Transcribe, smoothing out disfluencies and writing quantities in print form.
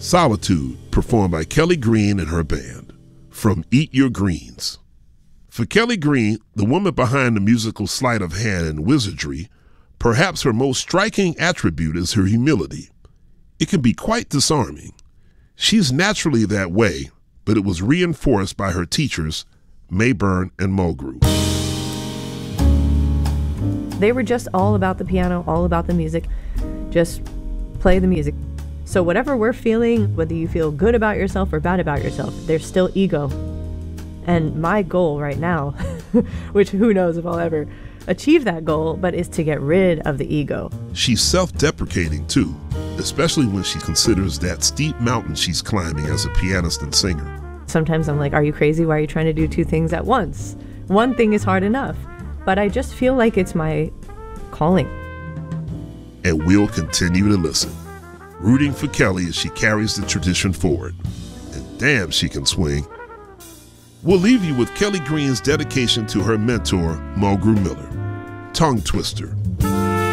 Solitude, performed by Kelly Green and her band, from Eat Your Greens. For Kelly Green, the woman behind the musical sleight of hand and wizardry, perhaps her most striking attribute is her humility. It can be quite disarming. She's naturally that way, but it was reinforced by her teachers, Mayburn and Mulgrew. They were just all about the piano, all about the music. Just play the music. So whatever we're feeling, whether you feel good about yourself or bad about yourself, there's still ego. And my goal right now, which who knows if I'll ever achieve that goal, but is to get rid of the ego. She's self-deprecating too, especially when she considers that steep mountain she's climbing as a pianist and singer. Sometimes I'm like, are you crazy? Why are you trying to do two things at once? One thing is hard enough, but I just feel like it's my calling. And we'll continue to listen, rooting for Kelly as she carries the tradition forward. And damn, she can swing. We'll leave you with Kelly Green's dedication to her mentor, Mulgrew Miller, Tongue Twister.